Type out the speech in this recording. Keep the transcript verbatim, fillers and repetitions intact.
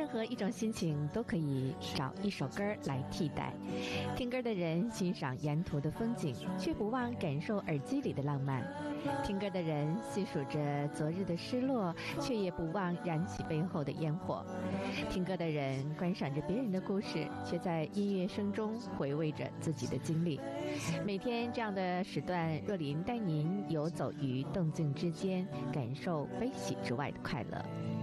何一种心情都可以找一首歌来替代。听歌的人欣赏沿途的风景，却不忘感受耳机里的浪漫；听歌的人细数着昨日的失落，却也不忘燃起背后的烟火；听歌的人观赏着别人的故事，却在音乐声中回味着自己的经历。每天这样的时段，若琳带您游走于动静之间，感受悲喜之外的快乐。